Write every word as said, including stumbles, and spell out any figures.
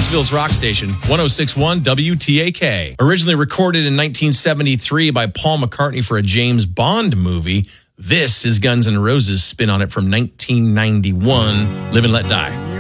Lawrenceville's rock station, one oh six point one W T A K. Originally recorded in nineteen seventy-three by Paul McCartney for a James Bond movie, this is Guns N' Roses' spin on it from nineteen ninety-one, Live and Let Die.